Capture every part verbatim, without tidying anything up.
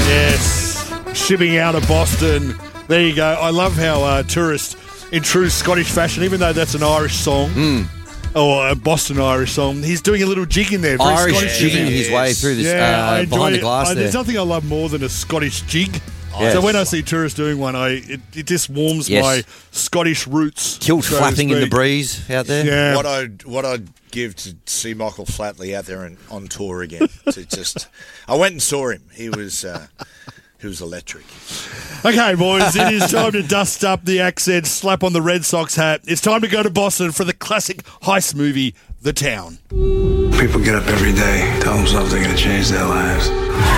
Yes. Shipping out of Boston. There you go. I love how uh, Tourist, in true Scottish fashion, even though that's an Irish song, mm. or a Boston Irish song, he's doing a little jig in there. Very Irish Scottish jigging his way through this yeah, uh, behind the glass I, there. There's nothing I love more than a Scottish jig. Yes. So when I see Tourist doing one, I it, it just warms Yes. my Scottish roots. Kilt so to flapping in the speak. breeze out there. Yeah. What I'd what I'd give to see Michael Flatley out there and on tour again. To just, I went and saw him. He was uh, he was electric. Okay, boys, it is time to dust up the accent, slap on the Red Sox hat. It's time to go to Boston for the classic heist movie, The Town. People get up every day, tell themselves they're going to change their lives.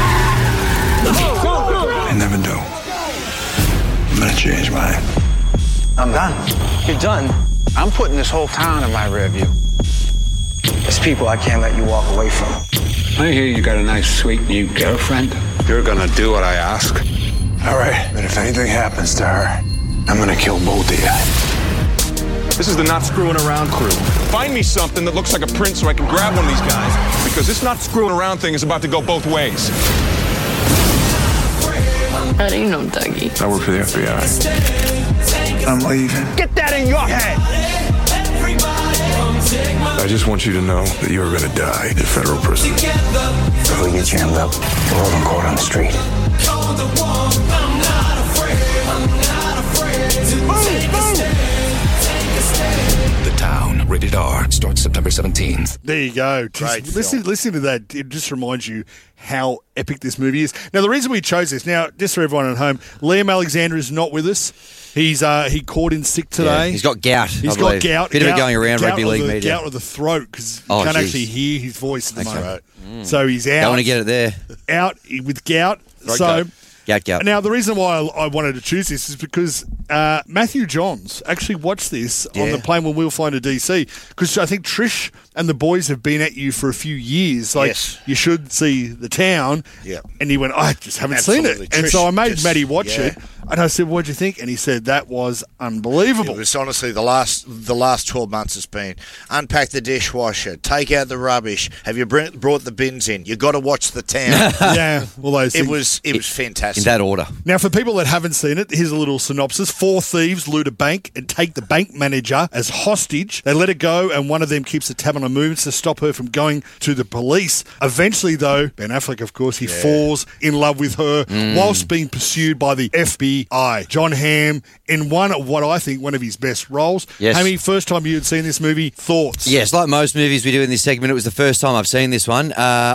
They never do. I'm going to change mine. I'm done. You're done? I'm putting this whole town in my rear view. There's people I can't let you walk away from. I hear you got a nice, sweet new girlfriend. You're gonna do what I ask. All right, but if anything happens to her, I'm going to kill both of you. This is the not screwing around crew. Find me something that looks like a print so I can grab one of these guys, because this not screwing around thing is about to go both ways. How do you know Dougie? I work for the F B I. I'm leaving. Get that in your head! I just want you to know that you are going to die in federal prison. If we get jammed up, we're all caught on the street. The Town, rated R, starts September seventeenth. There you go. Great Just listen, film. listen to that. It just reminds you how epic this movie is. Now, the reason we chose this, now, just for everyone at home, Liam Alexander is not with us. He's uh, he called in sick today. Yeah, he's got gout. He's I got believe. gout. Bit of it gout- going around gout rugby of league the, media. Gout of the throat because Oh, you can't geez. actually hear his voice at the Okay. moment. So he's out. Don't want to get it there. out with gout. Throat so gout. Gout, gout. now the reason why I, I wanted to choose this is because uh, Matthew Johns actually watched this on Yeah. the plane when we were flying to D C, because I think Trish and the boys have been at you for a few years. Like, Yes. you should see The Town. Yeah. And he went, I just haven't Absolutely. seen it. And Trish so I made just- Matty watch yeah. it. And I said, what'd you think? And he said, that was unbelievable. It was honestly the last the last twelve months has been unpack the dishwasher, take out the rubbish. Have you br- brought the bins in? You got to watch The Town. yeah, all those It things. was it was fantastic. In that order. Now, for people that haven't seen it, here's a little synopsis. Four thieves loot a bank and take the bank manager as hostage. They let her go, and one of them keeps a tab on her movements to stop her from going to the police. Eventually, though, Ben Affleck, of course, he falls in love with her whilst being pursued by the F B I. John Hamm, in one of what I think one of his best roles. Yes. Hammy, first time you had seen this movie, thoughts? Yes, like most movies we do in this segment, it was the first time I've seen this one. Uh,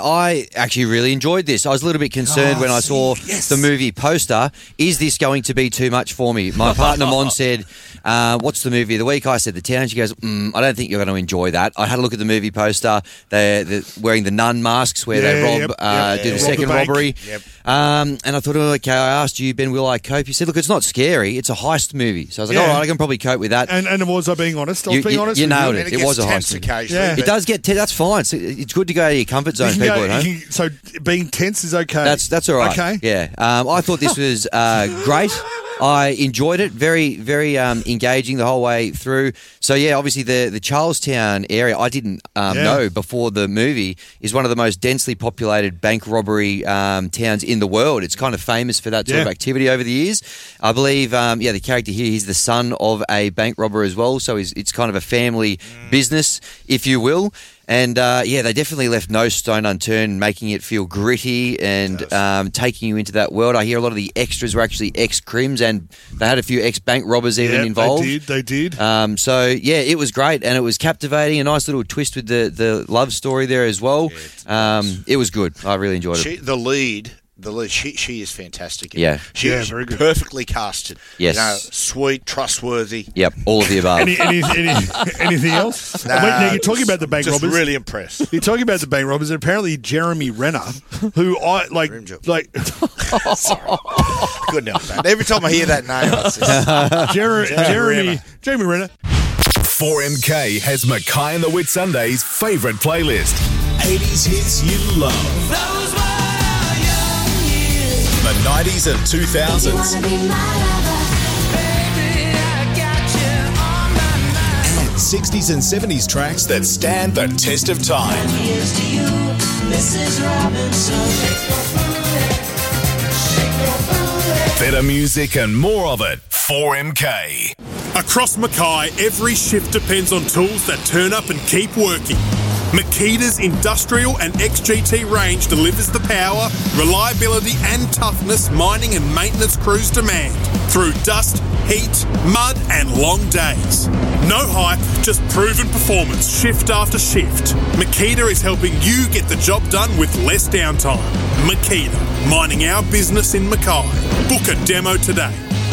I actually really enjoyed this. I was a little bit concerned Oh, when I saw see, yes. the movie poster. Is this going to be too much for me? My partner Mon said, uh, what's the movie of the week? I said The Town. She goes, mm, I don't think you're going to enjoy that. I had a look at the movie poster. They're, they're wearing the nun masks where they Yeah, rob, yep, uh, yep, do yeah. the Rob second the bank. robbery. Yep. Um, and I thought, oh, okay, I asked you, Ben, will I cope? You said, look, it's not scary. It's a heist movie. So I was like, Yeah. all right, I can probably cope with that. And, and was I being honest? I was You- being you- honest you with nailed you. it. And It was a gets tense heist. occasionally. Yeah. It but- does get te- that's fine. It's, it's good to go out of your comfort zone, You can people go- at home. you can- so being tense is okay. That's that's all right. Okay. Yeah. Um, I thought this was uh, great. I enjoyed it. Very, very um, engaging the whole way through. So, yeah, obviously the, the Charlestown area, I didn't um, Yeah. know before the movie, is one of the most densely populated bank robbery um, towns in the world. It's kind of famous for that sort Yeah. of activity over the years. I believe, um, yeah, the character here, he's the son of a bank robber as well. So he's, it's kind of a family business, if you will. And, uh, yeah, they definitely left no stone unturned, making it feel gritty and um, taking you into that world. I hear a lot of the extras were actually ex-crims, and they had a few ex-bank robbers even Yeah, involved. They did. They did. Um, so, yeah, it was great, and it was captivating. A nice little twist with the, the love story there as well. Um, it was good. I really enjoyed it. She, the lead, the lead, she she is fantastic. Yeah. she Yeah, is very good. perfectly casted. Yes. you know, sweet, trustworthy. Yep, all of the above. Any, any, any, anything else? Nah, Wait, now you're talking about the bank just robbers. really impressed. You're talking about the bank robbers. And apparently, Jeremy Renner, who I like, Rim job. like Good enough, man. Every time I hear that name, it's just, Jer- Jeremy, Renner. Jeremy Renner. four M K has Mackay and the Whitsundays' favourite playlist. eighties hits you love. Those were young years. The nineties and two thousands. And sixties and seventies tracks that stand the test of time. Better music and more of it. four M K. Across Mackay, every shift depends on tools that turn up and keep working. Makita's industrial and X G T range delivers the power, reliability and toughness mining and maintenance crews demand through dust, heat, mud and long days. No hype, just proven performance shift after shift. Makita is helping you get the job done with less downtime. Makita, mining our business in Mackay. Book a demo today.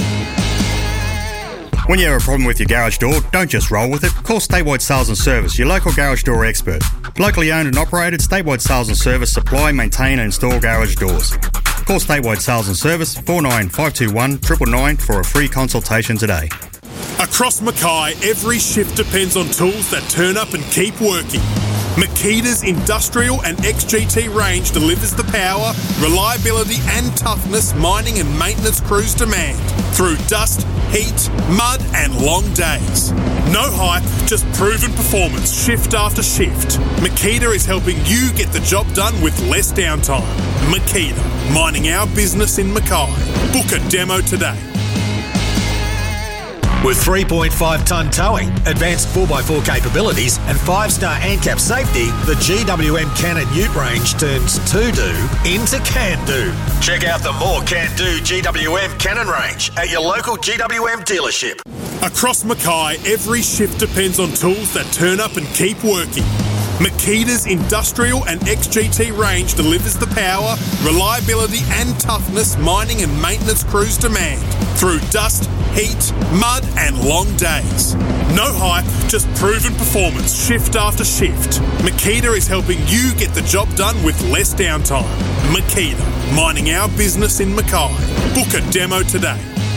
When you have a problem with your garage door, don't just roll with it. Call Statewide Sales and Service, your local garage door expert. Locally owned and operated, Statewide Sales and Service supply, maintain and install garage doors. Call Statewide Sales and Service four nine five two one nine nine nine for a free consultation today. Across Mackay, every shift depends on tools that turn up and keep working. Makita's industrial and X G T range delivers the power, reliability and toughness mining and maintenance crews demand through dust, heat, mud and long days. No hype, just proven performance shift after shift. Makita is helping you get the job done with less downtime. Makita, mining our business in Mackay. Book a demo today. With three point five tonne towing, advanced four by four capabilities and five star ANCAP safety, the G W M Cannon Ute range turns to-do into can-do. Check out the more can-do G W M Cannon range at your local G W M dealership. Across Mackay, every shift depends on tools that turn up and keep working. Makita's industrial and X G T range delivers the power, reliability and toughness mining and maintenance crews demand through dust, heat, mud and long days. No hype, just proven performance shift after shift. Makita is helping you get the job done with less downtime. Makita, mining our business in Mackay. Book a demo today.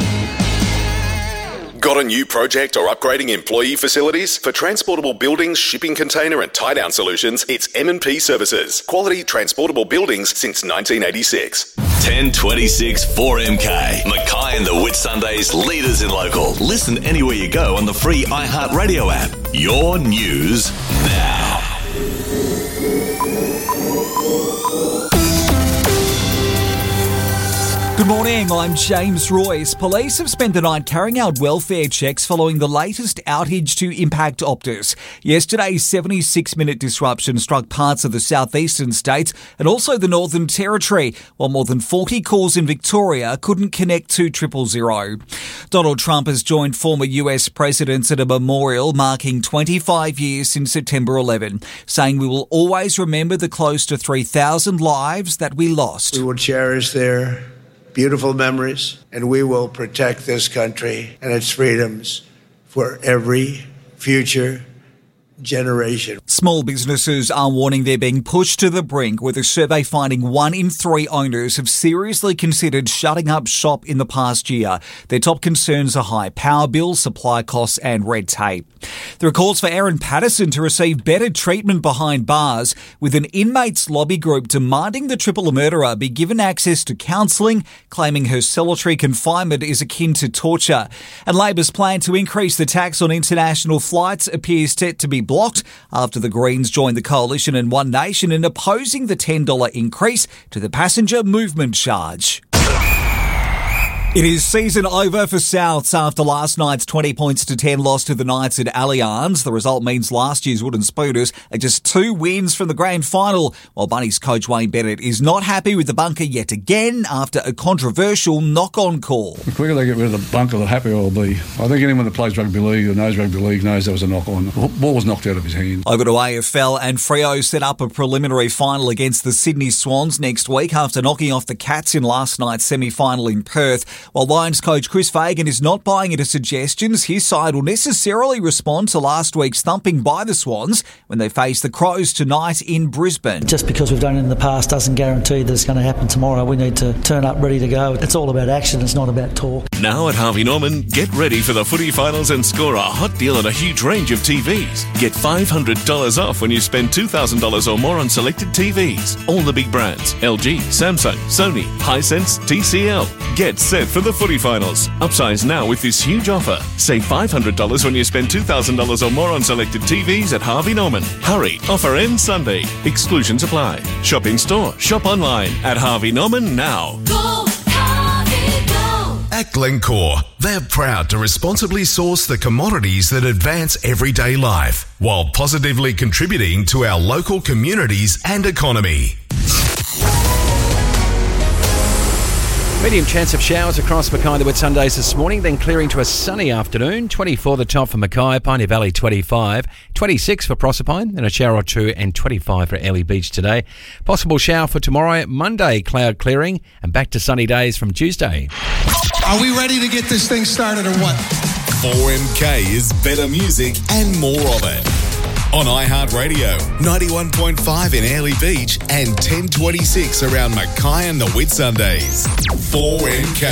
Got a new project or upgrading employee facilities? For transportable buildings, shipping container and tie-down solutions, it's M and P Services. Quality transportable buildings since nineteen eighty-six. ten twenty-six four M K. Mackay and the Whitsundays, leaders in local. Listen anywhere you go on the free iHeartRadio app. Your news now. Good morning, I'm James Royce. Police have spent the night carrying out welfare checks following the latest outage to impact Optus. Yesterday's seventy-six minute disruption struck parts of the southeastern states and also the Northern Territory, while more than forty calls in Victoria couldn't connect to triple zero. Donald Trump has joined former U S presidents at a memorial marking twenty-five years since September eleventh, saying we will always remember the close to three thousand lives that we lost. We will cherish their beautiful memories, and we will protect this country and its freedoms for every future generation. Small businesses are warning they're being pushed to the brink, with a survey finding one in three owners have seriously considered shutting up shop in the past year. Their top concerns are high power bills, supply costs and red tape. There are calls for Erin Patterson to receive better treatment behind bars, with an inmates lobby group demanding the triple murderer be given access to counselling, claiming her solitary confinement is akin to torture. And Labor's plan to increase the tax on international flights appears set to be blocked after the Greens joined the coalition in One Nation in opposing the ten dollars increase to the passenger movement charge. It is season over for Souths after last night's twenty points to ten loss to the Knights at Allianz. The result means last year's Wooden Spooners are just two wins from the grand final, while Bunnies coach Wayne Bennett is not happy with the bunker yet again after a controversial knock-on call. The quicker they get rid of the bunker, the happier I'll be. I think anyone that plays rugby league or knows rugby league knows there was a knock-on. The ball was knocked out of his hand. Over to A F L, and Freo set up a preliminary final against the Sydney Swans next week after knocking off the Cats in last night's semi-final in Perth. While Lions coach Chris Fagan is not buying into suggestions his side will necessarily respond to last week's thumping by the Swans when they face the Crows tonight in Brisbane. Just because we've done it in the past doesn't guarantee that it's going to happen tomorrow. We need to turn up ready to go. It's all about action, it's not about talk. Now at Harvey Norman, get ready for the footy finals and score a hot deal on a huge range of T Vs. Get five hundred dollars off when you spend two thousand dollars or more on selected T Vs. All the big brands: L G, Samsung, Sony, Hisense, T C L. Get set for the footy finals. Upsize now with this huge offer. Save five hundred dollars when you spend two thousand dollars or more on selected T Vs at Harvey Norman. Hurry, offer ends Sunday. Exclusions apply. Shop in store, shop online at Harvey Norman now. Go, Harvey, go. At Glencore, they're proud to responsibly source the commodities that advance everyday life while positively contributing to our local communities and economy. Medium chance of showers across Mackay to Whitsundays this morning, then clearing to a sunny afternoon. twenty-four the top for Mackay, Pioneer Valley twenty-five, twenty-six for Proserpine, and a shower or two, and twenty-five for Airlie Beach today. Possible shower for tomorrow, Monday, cloud clearing, and back to sunny days from Tuesday. Are we ready to get this thing started or what? four M K is better music and more of it. On iHeartRadio, ninety-one point five in Airlie Beach and ten twenty-six around Mackay and the Whitsundays. four M K.